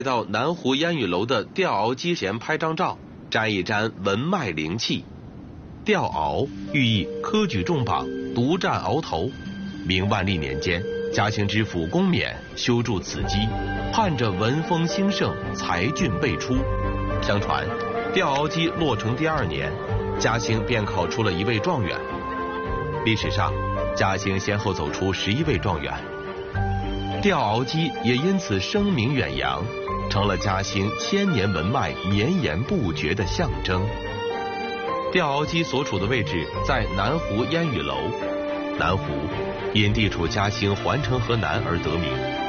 到南湖烟雨楼的吊熬机前拍张照，沾一沾文脉灵气。吊熬寓意科举重榜，独占鳌头。明万历年间，嘉兴知府龚冕修筑此基，盼着文风兴盛，才俊辈出。相传，吊熬机落成第2年，嘉兴便考出了1位状元。历史上，嘉兴先后走出11位状元，吊熬机也因此声名远扬，成了嘉兴1000年文脉绵延不绝的象征。吊熬机所处的位置在南湖烟雨楼，南湖因地处嘉兴环城河南而得名。